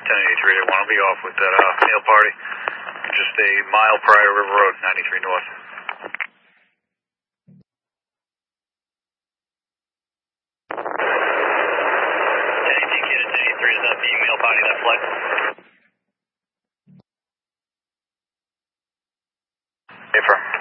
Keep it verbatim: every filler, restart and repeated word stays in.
ten eighty-three, I want to be off with that uh, meal party. Just a mile prior River Road, ninety-three North. ten eighteen, kid at ten eighty-three, is that the meal party, that flight? Affirm.